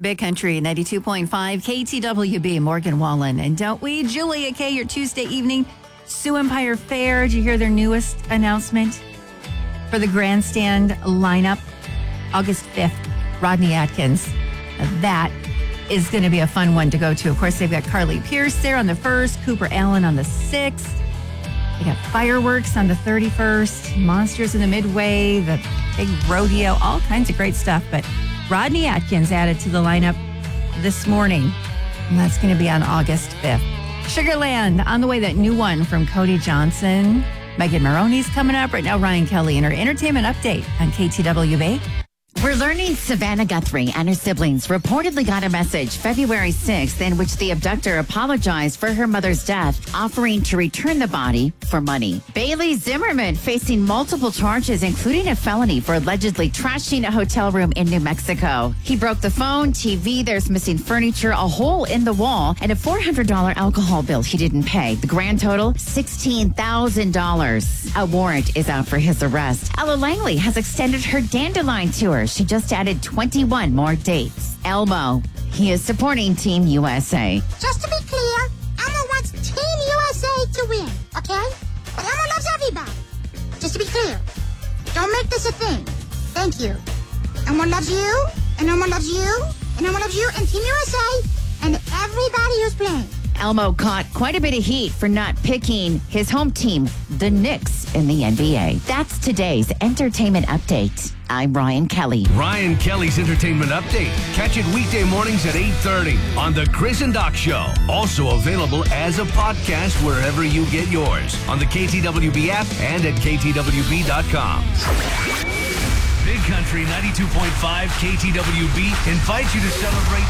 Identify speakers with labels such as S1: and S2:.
S1: Big Country 92.5 KTWB, Morgan Wallen. And don't we, Julia K., your Tuesday evening Sioux Empire Fair. Did you hear their newest announcement for the grandstand lineup? August 5th, Rodney Atkins. That is going to be a fun one to go to. Of course, they've got Carly Pierce there on the 1st, Cooper Allen on the 6th. They got fireworks on the 31st, Monsters in the Midway, the big rodeo, all kinds of great stuff. But Rodney Atkins added to the lineup this morning, and that's going to be on August 5th. Sugarland, on the way, that new one from Cody Johnson. Megan Maroney's coming up. Right now, Ryan Kelly in her entertainment update on KTWB.
S2: We're learning Savannah Guthrie and her siblings reportedly got a message February 6th in which the abductor apologized for her mother's death, offering to return the body for money. Bailey Zimmerman facing multiple charges, including a felony for allegedly trashing a hotel room in New Mexico. He broke the phone, TV, there's missing furniture, a hole in the wall, and a $400 alcohol bill he didn't pay. The grand total, $16,000. A warrant is out for his arrest. Ella Langley has extended her Dandelion tour. She just added 21 more dates. Elmo, he is supporting Team USA.
S3: Just to be clear, Elmo wants Team USA to win, okay? But Elmo loves everybody. Just to be clear, don't make this a thing. Thank you. Elmo loves you, and Elmo loves you, and Elmo loves you, and Team USA, and everybody who's playing.
S2: Elmo caught quite a bit of heat for not picking his home team, the Knicks, in the NBA. That's today's entertainment update. I'm Ryan Kelly.
S4: Ryan Kelly's Entertainment Update. Catch it weekday mornings at 8:30 on The Chris and Doc Show. Also available as a podcast wherever you get yours. On the KTWB app and at KTWB.com. Big Country 92.5 KTWB invites you to celebrate